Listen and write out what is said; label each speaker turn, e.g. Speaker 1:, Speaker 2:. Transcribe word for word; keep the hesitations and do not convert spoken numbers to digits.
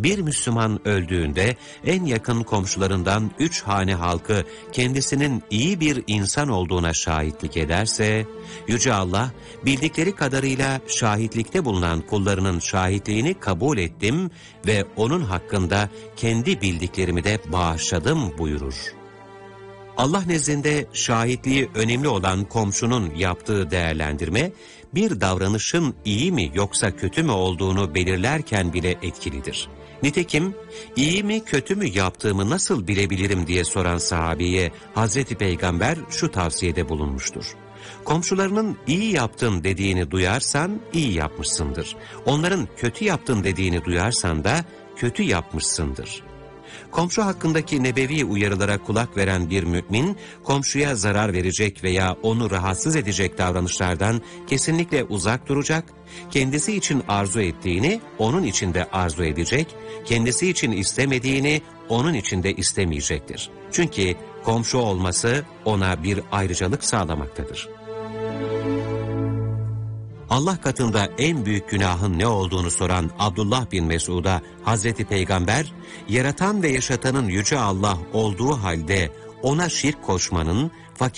Speaker 1: Bir Müslüman öldüğünde en yakın komşularından üç hane halkı kendisinin iyi bir insan olduğuna şahitlik ederse, Yüce Allah bildikleri kadarıyla şahitlikte bulunan kullarının şahitliğini kabul ettim ve onun hakkında kendi bildiklerimi de bağışladım buyurur. Allah nezdinde şahitliği önemli olan komşunun yaptığı değerlendirme, bir davranışın iyi mi yoksa kötü mü olduğunu belirlerken bile etkilidir. Nitekim, iyi mi kötü mü yaptığımı nasıl bilebilirim diye soran sahabeye Hazreti Peygamber şu tavsiyede bulunmuştur. Komşularının iyi yaptın dediğini duyarsan iyi yapmışsındır. Onların kötü yaptın dediğini duyarsan da kötü yapmışsındır. Komşu hakkındaki nebevi uyarılara kulak veren bir mümin, komşuya zarar verecek veya onu rahatsız edecek davranışlardan kesinlikle uzak duracak, kendisi için arzu ettiğini onun için de arzu edecek, kendisi için istemediğini onun için de istemeyecektir. Çünkü komşu olması ona bir ayrıcalık sağlamaktadır. Allah katında en büyük günahın ne olduğunu soran Abdullah bin Mesud'a Hazreti Peygamber, yaratan ve yaşatanın Yüce Allah olduğu halde ona şirk koşmanın,